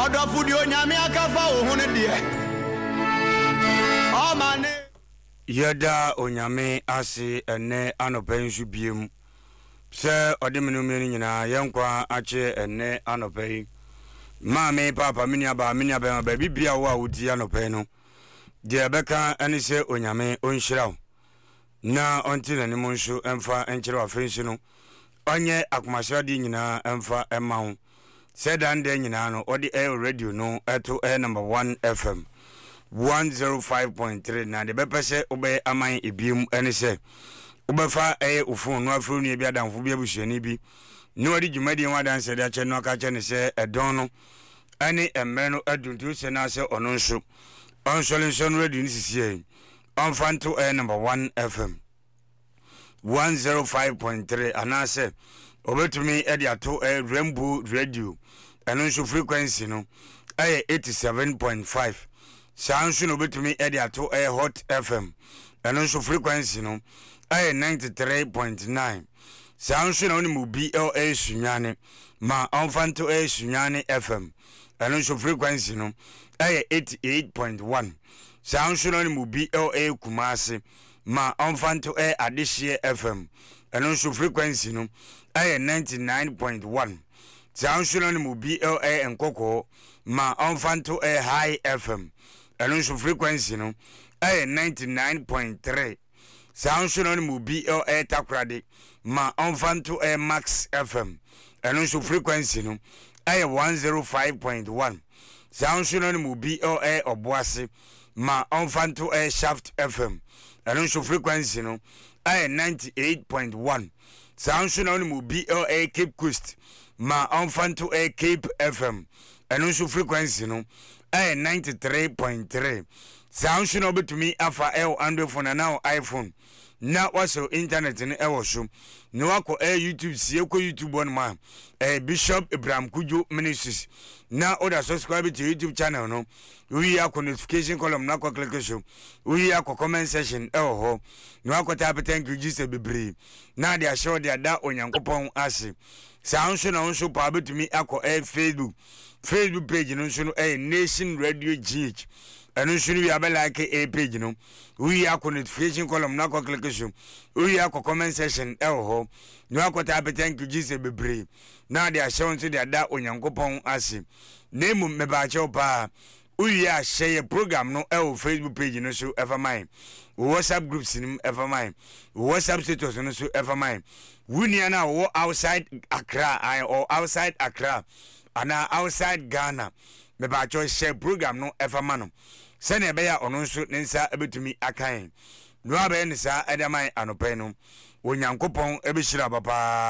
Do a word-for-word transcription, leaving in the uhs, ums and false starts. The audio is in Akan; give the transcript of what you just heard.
Odofu di onyame akafa ohune die. O mane Yada onyame ase ene anopen nsu biem. Se odemenu meni nyina yenkwa ache ene anopen. Mame papa mini aba mini aba ba bibia wo a wodi anopen no. De beka ene se onyame onhyiraw. Na onti na nimu nso emfa enkyere afensu no. Onye akomasradi nyina emfa emma ho. Se dan de nyina no odi air radio no eto air number one F M one oh five point three na de bepese obe aman ebiem ene se obefa eye ofun no afro nu bia danfo bia busuani bi no odi dwumadi en wadan se de ache no aka che ne se edon no ene emme no aduntu se na se ono nso onsolenson radio ni sisie onfanto air number one F M one oh five point three anase obetumi edi ato air Rainbow radio eno nso frequency no aye eighty-seven point five. Sounds no betumi edi ato air Hot F M eno nso frequency no aye ninety-three point nine. Sounds no ni mu B L A sunyane ma onfanto air sunyane F M eno nso frequency no aye eighty-eight point one. Sounds no ni mu B L A Kumasi ma onfanto air Adishie F M eno nso frequency no aye ninety-nine point one. Sounds no ni mu B L A Nkoko ma onfanto air High F M eno nso frequency no aye ninety-nine point three. Sounds no ni mu B L A Takrade ma onfanto air Max F M eno nso frequency no aye one oh five point one. Sounds no ni mu B L A Obuasi ma onfanto air Shaft F M eno nso frequency no aye ninety-eight point one. Sounds no ni mu B L A Cape Coast ma onfanto air Cape F M eno nso frequency no aye ninety-three point three. Sounds no betumi afa el Android phone na iPhone na waso internet ni ewo so no wako air YouTube sie ko YouTube on ma eh Bishop Ibrahim Kujo Ministries na order subscribe to YouTube channel no we are notification column na ko click so we are comment section ewo ho no wako tap thank you Jesus bebre na dia show dia da onyankopon ase. Sounds no nso pa betumi akọ air Facebook Facebook page no nso no eh Nation Radio G H eno nso we are like a page no we are notification column na ko click so we are comment section ewo ho no wako tap thank you Jesus bebre na dia show nso dia da onyankopon ase name me ba che pa we are share program no ewo Facebook page no so ever mine WhatsApp groups nim ever mine WhatsApp status no so ever mine wunia na wo outside Accra or outside Accra ana outside Ghana me ba cho share program no ever man se na be ya ono so nensa ebetumi akan no abe ne sa edaman anope no onyankopon ebeshira papa.